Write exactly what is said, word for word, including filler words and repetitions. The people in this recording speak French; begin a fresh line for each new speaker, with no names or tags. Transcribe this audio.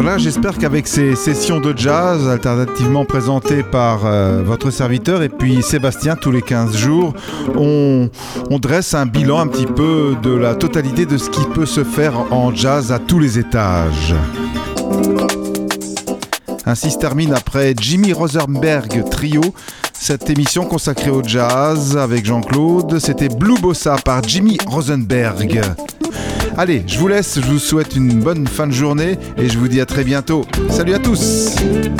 Voilà, j'espère qu'avec ces sessions de jazz alternativement présentées par euh, votre serviteur et puis Sébastien tous les quinze jours, on, on dresse un bilan un petit peu de la totalité de ce qui peut se faire en jazz à tous les étages. Ainsi se termine après Jimmy Rosenberg Trio cette émission consacrée au jazz avec Jean-Claude. C'était Blue Bossa par Jimmy Rosenberg. Allez, je vous laisse, je vous souhaite une bonne fin de journée et je vous dis à très bientôt. Salut à tous!